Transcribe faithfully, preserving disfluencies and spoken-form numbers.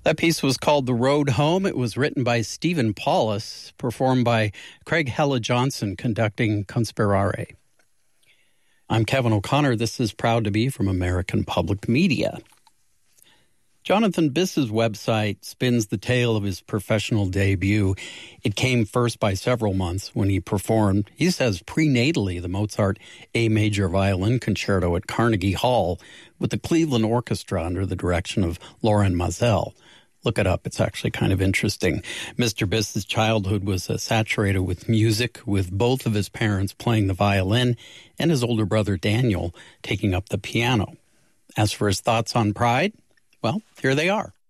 That piece was called The Road Home. It was written by Stephen Paulus, performed by Craig Hella Johnson, conducting Conspirare. I'm Kevin O'Connor. This is Proud to Be from American Public Media. Jonathan Biss's website spins the tale of his professional debut. It came first by several months when he performed, he says, prenatally, the Mozart A Major Violin Concerto at Carnegie Hall with the Cleveland Orchestra under the direction of Loren Maazel. Look it up. It's actually kind of interesting. Mister Biss's childhood was uh, saturated with music, with both of his parents playing the violin and his older brother Daniel taking up the piano. As for his thoughts on pride, well, here they are.